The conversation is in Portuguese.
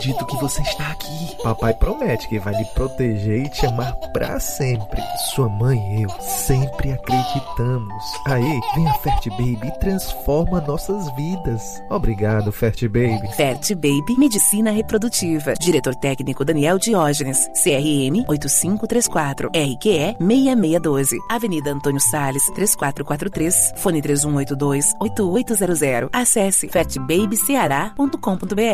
acredito que você está aqui. Papai promete que vai lhe proteger e te amar pra sempre. Sua mãe e eu sempre acreditamos. Aí, vem a Fert Baby e transforma nossas vidas. Obrigado, Fert Baby. Fert Baby Medicina Reprodutiva. Diretor técnico Daniel Diógenes. CRM 8534. RQE 6612. Avenida Antônio Salles, 3443. Fone 3182-8800. Acesse fertbabyceará.com.br.